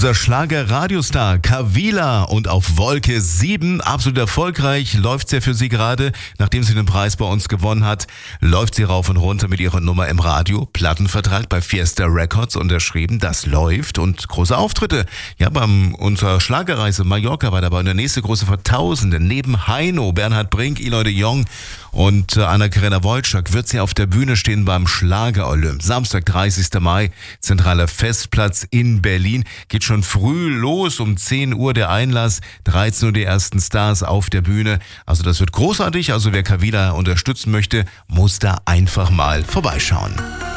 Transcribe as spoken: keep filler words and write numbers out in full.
Unser Schlager-Radiostar Kavila und auf Wolke sieben, absolut erfolgreich, läuft sie für sie gerade. Nachdem sie den Preis bei uns gewonnen hat, läuft sie rauf und runter mit ihrer Nummer im Radio. Plattenvertrag bei Fiesta Records unterschrieben, das läuft und große Auftritte. Ja, beim unserer Schlagerreise Mallorca war dabei eine nächste große Vertausende. Neben Heino, Bernhard Brink, Eloy de Jong und äh, Anna-Karina Wojcik wird sie auf der Bühne stehen beim Schlager-Olymp. Samstag, dreißigster Mai, zentraler Festplatz in Berlin. Geht schon früh los, um zehn Uhr der Einlass, dreizehn Uhr die ersten Stars auf der Bühne. Also das wird großartig, also wer Kavila unterstützen möchte, muss da einfach mal vorbeischauen.